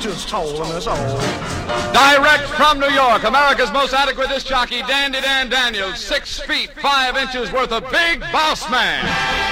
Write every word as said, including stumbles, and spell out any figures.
inches taller than us all. Direct from New York, America's most adequate disc jockey, Dandy Dan Daniels, six feet, five inches worth of big boss man.